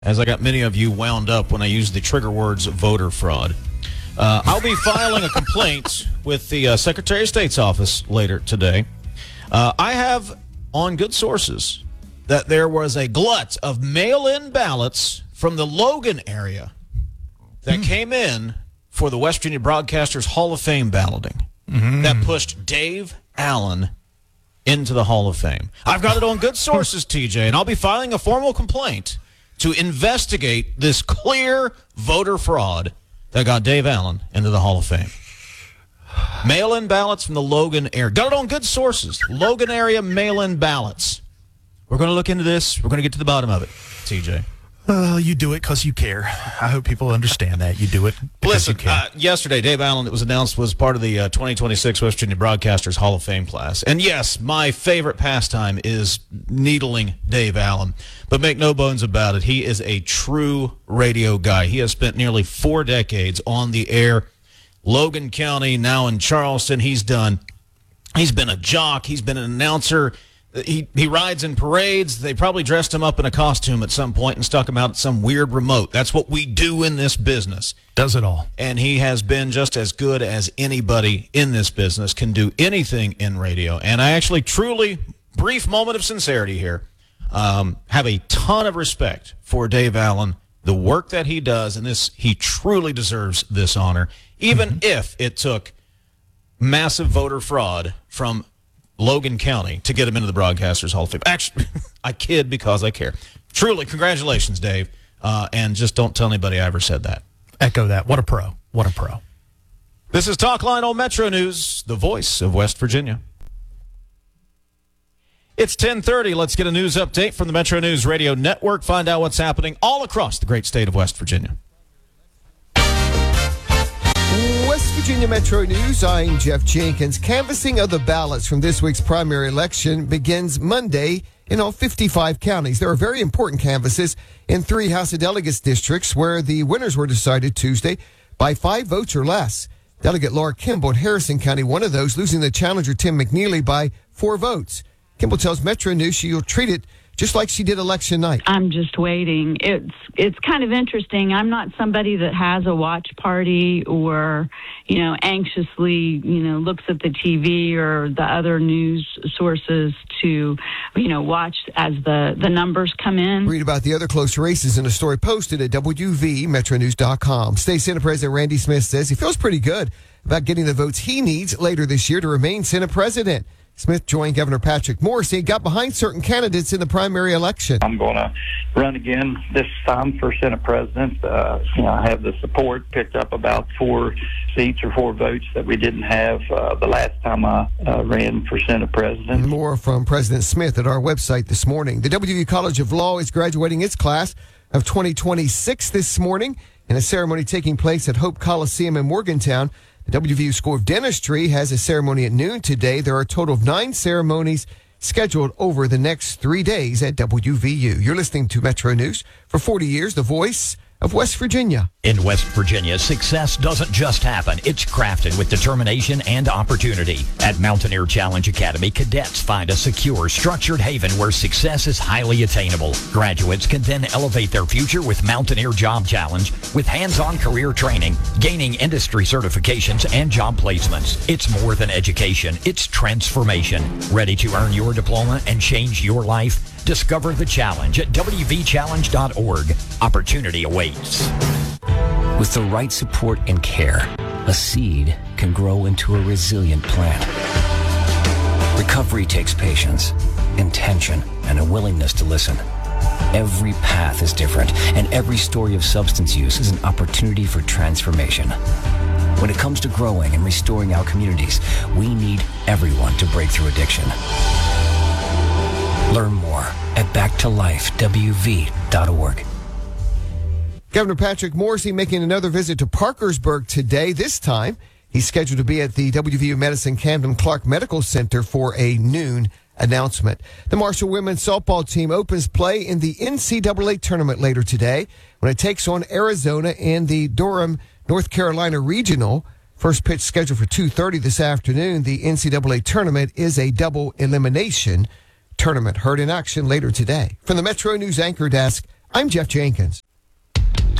as I got many of you wound up when I used the trigger words voter fraud. I'll be filing a complaint with the Secretary of State's office later today. I have on good sources that there was a glut of mail-in ballots from the Logan area that came in for the West Virginia Broadcasters Hall of Fame balloting that pushed Dave Allen into the Hall of Fame. I've got it on good sources, TJ, and I'll be filing a formal complaint to investigate this clear voter fraud that got Dave Allen into the Hall of Fame. Mail-in ballots from the Logan area. Got it on good sources. Logan area mail-in ballots. We're going to look into this. We're going to get to the bottom of it, TJ. You do it because you care. I hope people understand that. You do it because you care. Yesterday, Dave Allen, it was announced, was part of the 2026 West Virginia Broadcasters Hall of Fame class. And yes, my favorite pastime is needling Dave Allen. But make no bones about it, he is a true radio guy. He has spent nearly 4 decades on the air. Logan County, now in Charleston, he's been a jock. He's been an announcer. He rides in parades. They probably dressed him up in a costume at some point and stuck him out at some weird remote. That's what we do in this business. Does it all. And he has been just as good as anybody in this business, can do anything in radio. And I actually truly, brief moment of sincerity here, have a ton of respect for Dave Allen, the work that he does, and he truly deserves this honor, even if it took massive voter fraud from Logan County to get him into the Broadcasters Hall of Fame. Actually, I kid because I care. Truly, congratulations, Dave. And just don't tell anybody I ever said that. Echo that. What a pro. What a pro. This is Talkline on Metro News, the voice of West Virginia. It's 10:30. Let's get a news update from the Metro News Radio Network. Find out what's happening all across the great state of West Virginia. West Virginia Metro News, I'm Jeff Jenkins. Canvassing of the ballots from this week's primary election begins Monday in all 55 counties. There are very important canvasses in 3 House of Delegates districts where the winners were decided Tuesday by 5 votes or less. Delegate Laura Kimball in Harrison County, one of those, losing the challenger Tim McNeely by 4 votes. Kimball tells Metro News she'll treat it just like she did election night. I'm just waiting. It's kind of interesting. I'm not somebody that has a watch party or, anxiously, looks at the TV or the other news sources to, watch as the numbers come in. Read about the other close races in a story posted at WVMetroNews.com. State Senate President Randy Smith says he feels pretty good about getting the votes he needs later this year to remain Senate President. Smith joined Governor Patrick Morrisey and got behind certain candidates in the primary election. I'm going to run again this time for Senate President. I have the support, picked up about 4 seats or 4 votes that we didn't have the last time I ran for Senate President. More from President Smith at our website this morning. The WVU College of Law is graduating its class of 2026 this morning in a ceremony taking place at Hope Coliseum in Morgantown. The WVU School of Dentistry has a ceremony at noon today. There are a total of 9 ceremonies scheduled over the next 3 days at WVU. You're listening to Metro News. For 40 years, the voice of West Virginia. In West Virginia, success doesn't just happen. It's crafted with determination and opportunity. At Mountaineer Challenge Academy, cadets find a secure, structured haven where success is highly attainable. Graduates can then elevate their future with Mountaineer Job Challenge with hands-on career training, gaining industry certifications, and job placements. It's more than education. It's transformation. Ready to earn your diploma and change your life? Discover the challenge at WVChallenge.org. Opportunity awaits. With the right support and care, a seed can grow into a resilient plant. Recovery takes patience, intention, and a willingness to listen. Every path is different, and every story of substance use is an opportunity for transformation. When it comes to growing and restoring our communities, we need everyone to break through addiction. Learn more at backtolifewv.org. Governor Patrick Morrisey making another visit to Parkersburg today. This time, he's scheduled to be at the WVU Medicine Camden Clark Medical Center for a noon announcement. The Marshall women's softball team opens play in the NCAA tournament later today when it takes on Arizona in the Durham, North Carolina Regional. First pitch scheduled for 2:30 this afternoon. The NCAA tournament is a double elimination tournament. Heard in action later today. From the Metro News Anchor Desk, I'm Jeff Jenkins.